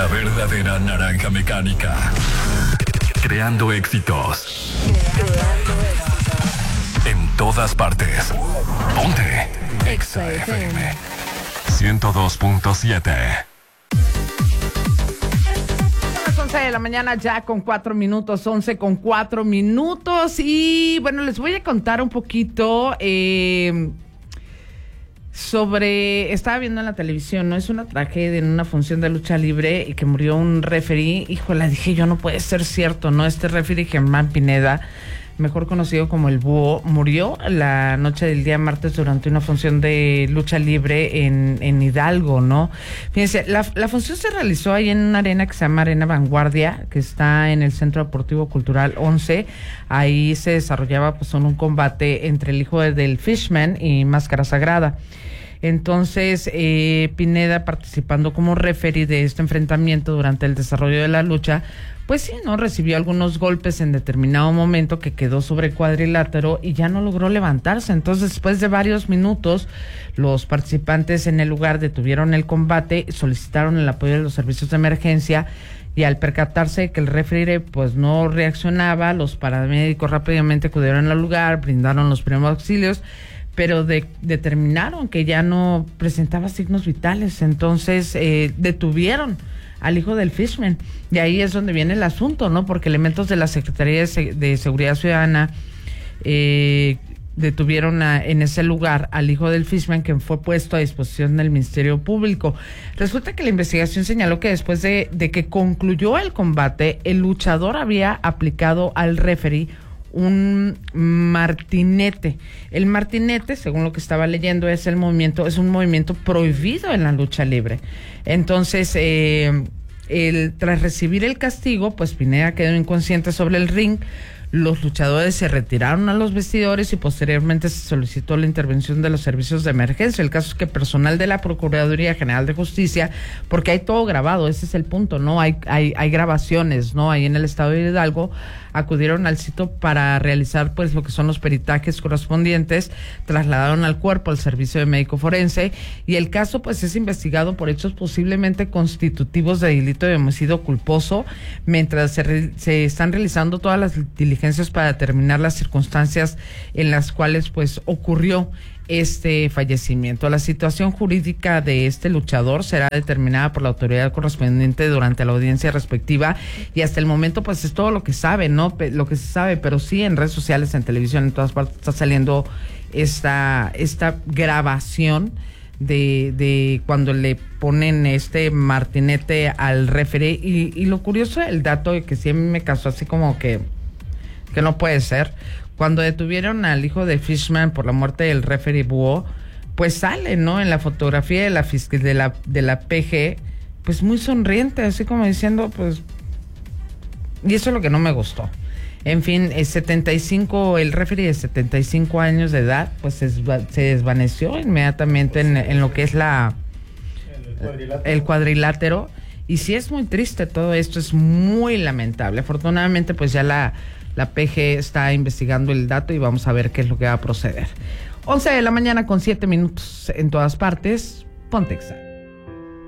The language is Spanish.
verdadera naranja mecánica. Creando éxitos. En todas partes. Ponte Exa FM 102.7. 11 de la mañana ya con 4 minutos, 11 con 4 minutos. Y bueno, les voy a contar un poquito sobre, estaba viendo en la televisión, ¿no? Es una tragedia en una función de lucha libre y que murió un referee. Híjole, dije yo, no puede ser cierto, ¿no? Este referee, Germán Pineda, mejor conocido como el Búho, murió la noche del día martes durante una función de lucha libre en Hidalgo, ¿no? Fíjense, la función se realizó ahí en una arena que se llama Arena Vanguardia, que está en el Centro Deportivo Cultural 11. Ahí se desarrollaba pues un combate entre el hijo del Fishman y Máscara Sagrada. Entonces, Pineda, participando como referee de este enfrentamiento durante el desarrollo de la lucha, pues sí, ¿no? Recibió algunos golpes en determinado momento que quedó sobre el cuadrilátero y ya no logró levantarse. Entonces, después de varios minutos, los participantes en el lugar detuvieron el combate, solicitaron el apoyo de los servicios de emergencia y al percatarse de que el referee pues no reaccionaba, los paramédicos rápidamente acudieron al lugar, brindaron los primeros auxilios, pero determinaron que ya no presentaba signos vitales. Entonces detuvieron al hijo del Fishman, y ahí es donde viene el asunto, ¿no? Porque elementos de la Secretaría de Seguridad Ciudadana detuvieron en ese lugar al hijo del Fishman, que fue puesto a disposición del Ministerio Público. Resulta que la investigación señaló que después de que concluyó el combate, el luchador había aplicado al referee un martinete. El martinete, según lo que estaba leyendo, es un movimiento prohibido en la lucha libre. Entonces, tras recibir el castigo, pues Pineda quedó inconsciente sobre el ring. Los luchadores se retiraron a los vestidores y posteriormente se solicitó la intervención de los servicios de emergencia. El caso es que personal de la Procuraduría General de Justicia, porque hay todo grabado, ese es el punto, ¿no? Hay grabaciones, ¿no? Ahí en el estado de Hidalgo, acudieron al sitio para realizar pues lo que son los peritajes correspondientes, trasladaron al cuerpo al servicio de médico forense y el caso pues es investigado por hechos posiblemente constitutivos de delito de homicidio culposo, mientras se están realizando todas las diligencias para determinar las circunstancias en las cuales pues ocurrió este fallecimiento. La situación jurídica de este luchador será determinada por la autoridad correspondiente durante la audiencia respectiva y hasta el momento pues es todo lo que sabe, ¿no? Lo que se sabe, pero sí en redes sociales, en televisión, en todas partes está saliendo esta grabación de cuando le ponen este martinete al referee y lo curioso del dato de que sí me causó así como que no puede ser. Cuando detuvieron al hijo de Fishman por la muerte del referee Búho, pues sale, ¿no? En la fotografía de la fiscal de la PG, pues muy sonriente, así como diciendo, pues, y eso es lo que no me gustó. En fin, el referee de 75 años de edad, pues se desvaneció inmediatamente en lo que es el cuadrilátero. Y sí es muy triste todo esto, es muy lamentable. Afortunadamente, pues ya la PG está investigando el dato y vamos a ver qué es lo que va a proceder. 11 de la mañana con 7 minutos en todas partes. Ponte Exa.